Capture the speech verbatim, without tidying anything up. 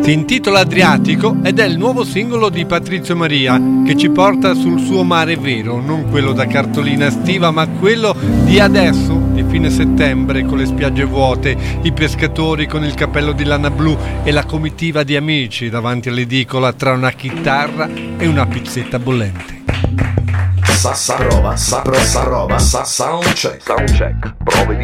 Si intitola Adriatico ed è il nuovo singolo di Patrizio Maria, che ci porta sul suo mare vero, non quello da cartolina estiva, ma quello di adesso, di fine settembre, con le spiagge vuote, i pescatori con il cappello di lana blu e la comitiva di amici davanti all'edicola tra una chitarra e una pizzetta bollente. Sa sa roba, sa pro sa roba, sa sound check, sound check, prove di